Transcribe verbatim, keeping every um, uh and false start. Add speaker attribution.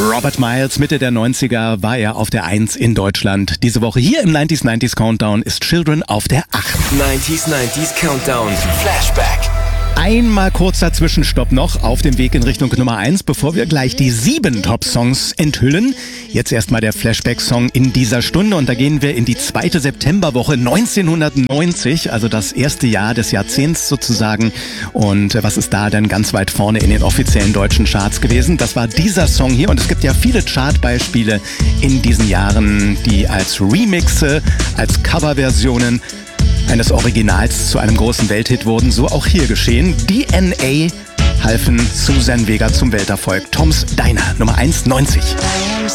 Speaker 1: Robert Miles, Mitte der neunziger war er auf der eins in Deutschland. Diese Woche hier im neunziger neunzig Countdown ist Children auf der acht.
Speaker 2: neunziger neunzig Countdown Flashback.
Speaker 1: Einmal kurzer Zwischenstopp noch auf dem Weg in Richtung Nummer eins, bevor wir gleich die sieben Top-Songs enthüllen. Jetzt erstmal der Flashback-Song in dieser Stunde und da gehen wir in die zweite Septemberwoche neunzehnhundertneunzig, also das erste Jahr des Jahrzehnts sozusagen. Und was ist da denn ganz weit vorne in den offiziellen deutschen Charts gewesen? Das war dieser Song hier und es gibt ja viele Chartbeispiele in diesen Jahren, die als Remixe, als Coverversionen eines Originals zu einem großen Welthit wurden, so auch hier geschehen. D N A halfen Suzanne Vega zum Welterfolg. Tom's Diner, Nummer eins neunzig.